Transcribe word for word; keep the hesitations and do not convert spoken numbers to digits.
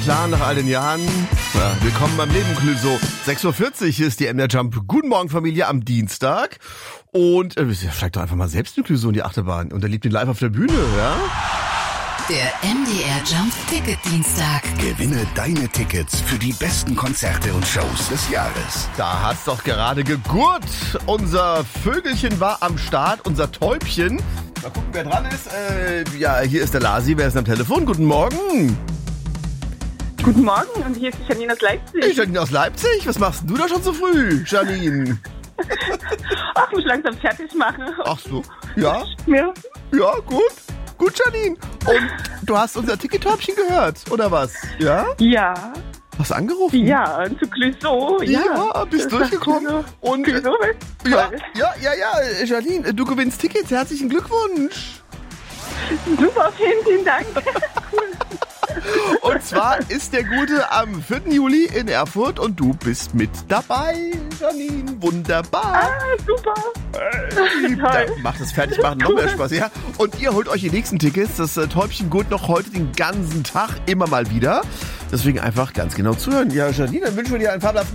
klar nach all den Jahren. Ja, willkommen beim Leben, Clüso. sechs Uhr vierzig ist die M D R Jump. Guten Morgen, Familie, am Dienstag. Und äh, steigt doch einfach mal selbst in Clüso in die Achterbahn und erlebt ihn live auf der Bühne, ja? Der M D R Jump Ticket Dienstag. Gewinne deine Tickets für die besten Konzerte und Shows des Jahres. Da hat's doch gerade gegurrt. Unser Vögelchen war am Start, unser Täubchen. Mal gucken, wer dran ist. Äh, ja, hier ist der Lasi. Wer ist am Telefon? Guten Morgen. Guten Morgen, und hier ist die Janine aus Leipzig. Ich Janine aus Leipzig. Was machst du da schon so früh, Janine? Ach, ich muss langsam fertig machen. Ach so. Ja? Ja. Ja, gut. Gut, Janine. Und du hast unser Ticket-Täubchen gehört, oder was? Ja? Ja. Hast du angerufen? Ja, zu Clüso. Ja, ja, bist durchgekommen. Und äh, Clüso, ja, ja, ja, ja, Janine, du gewinnst Tickets. Herzlichen Glückwunsch. Super, vielen, vielen Dank. Und zwar ist der Gute am vierten Juli in Erfurt und du bist mit dabei, Janine. Wunderbar. Ah, super. Äh, da macht das Fertigmachen noch mehr Spaß, ja. Und ihr holt euch die nächsten Tickets. Das äh, Täubchen gut noch heute den ganzen Tag immer mal wieder. Deswegen einfach ganz genau zuhören. Ja, Janine, dann wünschen wir dir einen fabelhaften